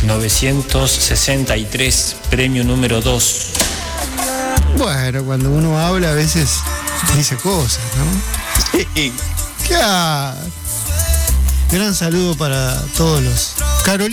1963, premio número 2. Bueno, cuando uno habla a veces dice cosas, ¿no? Sí. Claro. Gran saludo para todos los Carolina.